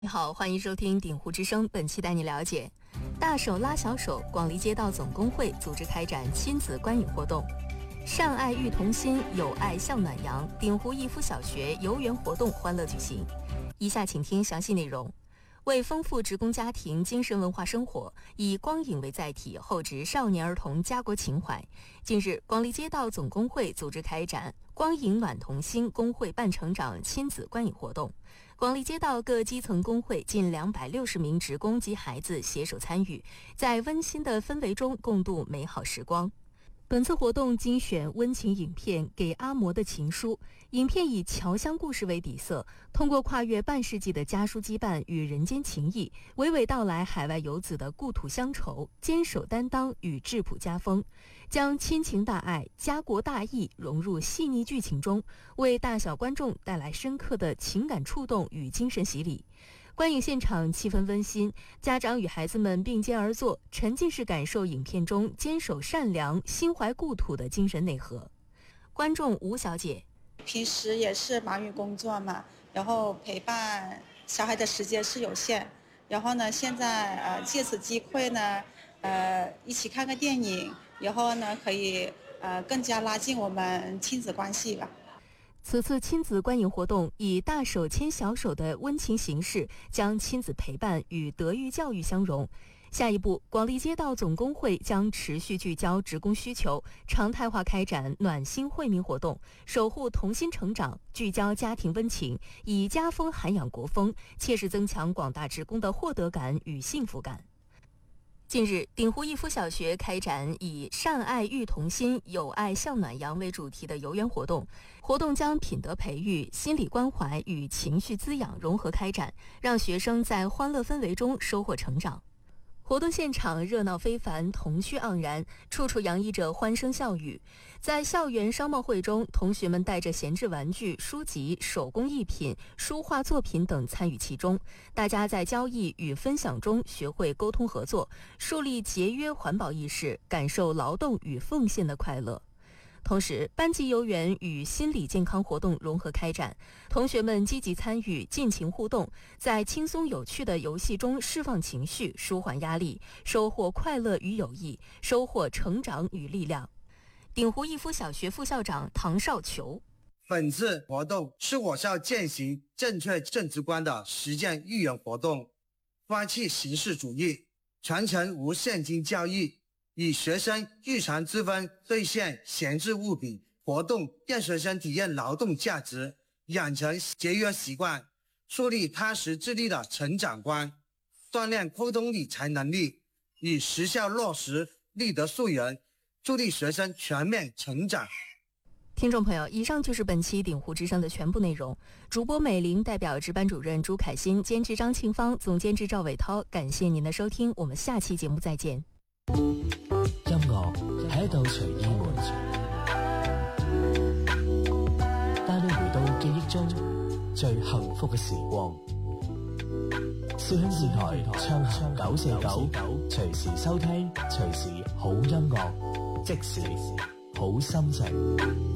你好，欢迎收听鼎湖之声。本期带你了解：大手拉小手，广利街道总工会组织开展亲子观影活动；善爱育童心，友爱向暖阳。鼎湖逸夫小学游园活动欢乐举行。以下请听详细内容。为丰富职工家庭精神文化生活，以光影为载体，厚植少年儿童家国情怀。近日，广利街道总工会组织开展光影暖童心工会伴成长亲子观影活动。广利街道各基层工会近260名职工及孩子携手参与，在温馨的氛围中共度美好时光。本次活动精选温情影片《给阿嬷的情书》，影片以侨乡故事为底色，通过跨越半世纪的家书羁绊与人间情谊，娓娓道来海外游子的故土乡愁、坚守担当与质朴家风，将亲情大爱、家国大义融入细腻剧情中，为大小观众带来深刻的情感触动与精神洗礼。观影现场气氛温馨，家长与孩子们并肩而坐，沉浸式感受影片中坚守善良、心怀故土的精神内核。观众吴小姐： 平时也是忙于工作嘛，然后陪伴小孩的时间是有限，然后呢，现在借此机会呢，一起看个电影，然后呢，可以更加拉近我们亲子关系吧。 此次亲子观影活动以大手牵小手的温情形式，将亲子陪伴与德育教育相融。下一步，广利街道总工会将持续聚焦职工需求，常态化开展暖心惠民活动，守护童心成长，聚焦家庭温情，以家风涵养国风，切实增强广大职工的获得感与幸福感。近日，鼎湖逸夫小学开展以善爱育童心，友爱向暖阳为主题的游园活动。活动将品德培育、心理关怀与情绪滋养融合开展，让学生在欢乐氛围中收获成长。活动现场热闹非凡，童趣盎然，处处洋溢着欢声笑语。在校园商贸会中，同学们带着闲置玩具、书籍、手工艺品、书画作品等参与其中。大家在交易与分享中学会沟通合作，树立节约环保意识，感受劳动与奉献的快乐。同时，班级游园与心理健康活动融合开展，同学们积极参与，尽情互动，在轻松有趣的游戏中释放情绪，舒缓压力，收获快乐与友谊，收获成长与力量。鼎湖逸夫小学副校长唐少球： 本次活动是我校践行正确政治观的实践育园活动，放弃形式主义，传承无现金教育，以学生日常积分兑现闲置物品活动，让学生体验劳动价值，养成节约习惯，树立踏实自立的成长观，锻炼沟通理财能力，以实效落实立德树人，助力学生全面成长。 听众朋友，以上就是本期鼎湖之声的全部内容。主播美玲代表值班主任朱凯欣，监制张庆芳，總監製趙偉濤，感謝您的收聽，我們下期節目再見。 音樂係一道隨意門，帶你回到記憶中最幸福嘅時光。笑響電台唱響949，隨時收聽，隨時好音樂，即時好心情。